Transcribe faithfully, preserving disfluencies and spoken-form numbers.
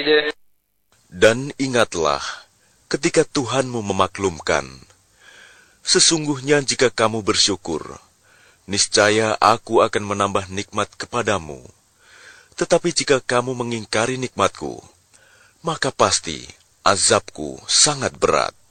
بعيد. Dan ingatlah, ketika Tuhanmu memaklumkan, sesungguhnya jika kamu bersyukur, niscaya aku akan menambah nikmat kepadamu. Tetapi jika kamu mengingkari nikmatku, maka pasti azabku sangat berat.